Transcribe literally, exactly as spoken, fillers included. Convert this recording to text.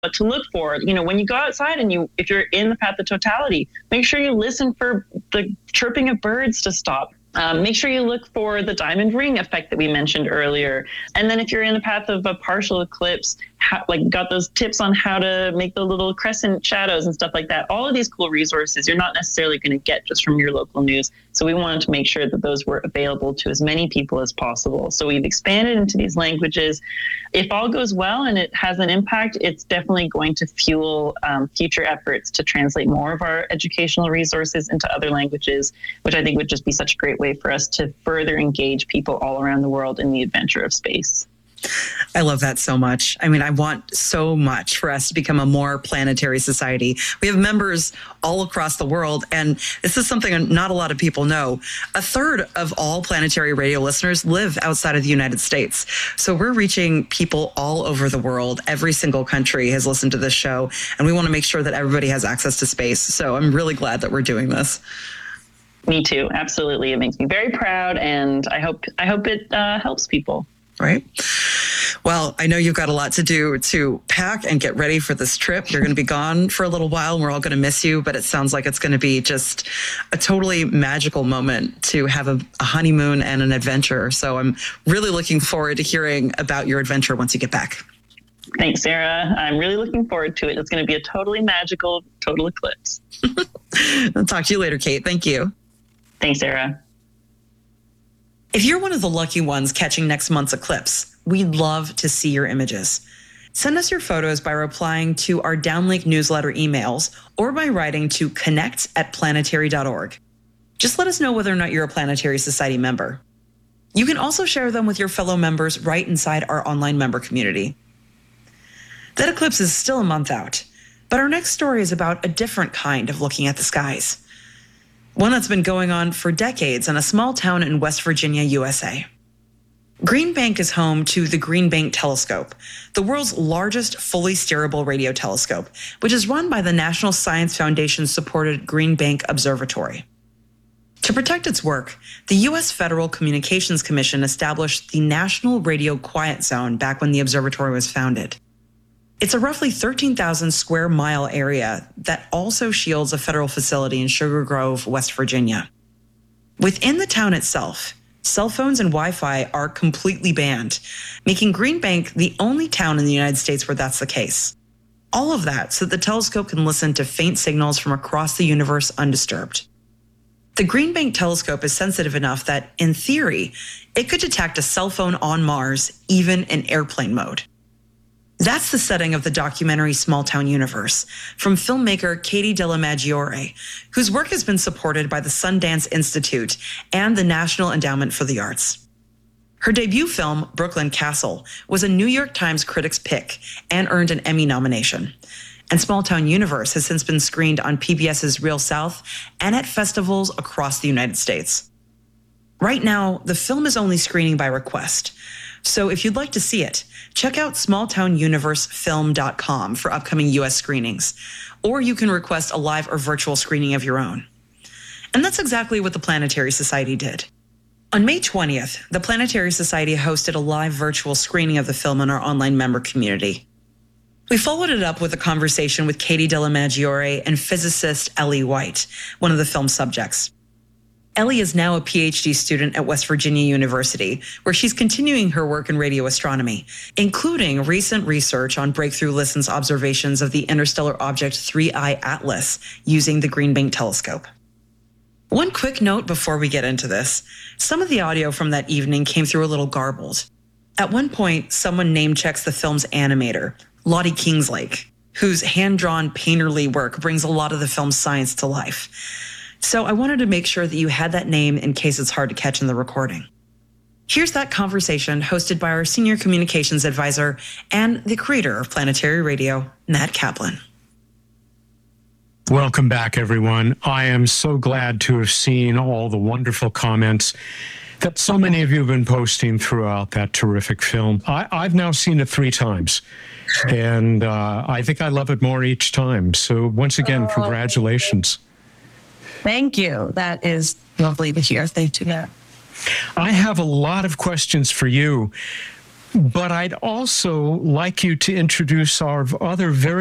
But to look for, you know, when you go outside and you, if you're in the path of totality, make sure you listen for the chirping of birds to stop. Um, make sure you look for the diamond ring effect that we mentioned earlier. And then if you're in the path of a partial eclipse, how, like got those tips on how to make the little crescent shadows and stuff like that. All of these cool resources you're not necessarily going to get just from your local news. So we wanted to make sure that those were available to as many people as possible. So we've expanded into these languages. If all goes well and it has an impact, it's definitely going to fuel um, future efforts to translate more of our educational resources into other languages, which I think would just be such a great way for us to further engage people all around the world in the adventure of space. I love that so much. I mean, I want so much for us to become a more planetary society. We have members all across the world, and this is something not a lot of people know. A third of all planetary radio listeners live outside of the United States. So we're reaching people all over the world. Every single country has listened to this show, and we want to make sure that everybody has access to space. So I'm really glad that we're doing this. Me too. Absolutely. It makes me very proud, and I hope I hope it uh, helps people. Right. Well, I know you've got a lot to do to pack and get ready for this trip. You're going to be gone for a little while, and we're all going to miss you, but it sounds like it's going to be just a totally magical moment to have a, a honeymoon and an adventure. So I'm really looking forward to hearing about your adventure once you get back. Thanks, Sarah. I'm really looking forward to it. It's going to be a totally magical, total eclipse. I'll talk to you later, Kate. Thank you. Thanks, Sarah. If you're one of the lucky ones catching next month's eclipse, we'd love to see your images. Send us your photos by replying to our Downlink newsletter emails or by writing to connect at planetary dot org. Just let us know whether or not you're a Planetary Society member. You can also share them with your fellow members right inside our online member community. That eclipse is still a month out, but our next story is about a different kind of looking at the skies. One that's been going on for decades in a small town in West Virginia, U S A. Green Bank is home to the Green Bank Telescope, the world's largest fully steerable radio telescope, which is run by the National Science Foundation-supported Green Bank Observatory. To protect its work, the U S Federal Communications Commission established the National Radio Quiet Zone back when the observatory was founded. It's a roughly thirteen thousand square mile area that also shields a federal facility in Sugar Grove, West Virginia. Within the town itself, cell phones and Wi-Fi are completely banned, making Green Bank the only town in the United States where that's the case. All of that so that the telescope can listen to faint signals from across the universe undisturbed. The Green Bank Telescope is sensitive enough that, in theory, it could detect a cell phone on Mars, even in airplane mode. That's the setting of the documentary Small Town Universe from filmmaker Katie DellaMaggiore, whose work has been supported by the Sundance Institute and the National Endowment for the Arts. Her debut film, Brooklyn Castle, was a New York Times Critics' Pick and earned an Emmy nomination. And Small Town Universe has since been screened on P B S's Real South and at festivals across the United States. Right now, the film is only screening by request. So if you'd like to see it, check out small town universe film dot com for upcoming U S screenings, or you can request a live or virtual screening of your own. And that's exactly what the Planetary Society did. On May twentieth, the Planetary Society hosted a live virtual screening of the film in our online member community. We followed it up with a conversation with Katie DellaMaggiore and physicist Ellie White, one of the film's subjects. Ellie is now a P H D student at West Virginia University, where she's continuing her work in radio astronomy, including recent research on Breakthrough Listen's observations of the interstellar object three I Atlas using the Green Bank Telescope. One quick note before we get into this. Some of the audio from that evening came through a little garbled. At one point, someone name-checks the film's animator, Lottie Kingslake, whose hand-drawn painterly work brings a lot of the film's science to life. So I wanted to make sure that you had that name in case it's hard to catch in the recording. Here's that conversation hosted by our senior communications advisor and the creator of Planetary Radio, Matt Kaplan. Welcome back, everyone. I am so glad to have seen all the wonderful comments that so many of you have been posting throughout that terrific film. I, I've now seen it three times, and uh, I think I love it more each time. So once again, oh, congratulations. Thank you. That is lovely to hear. Thank you. I have a lot of questions for you. But I'd also like you to introduce our other very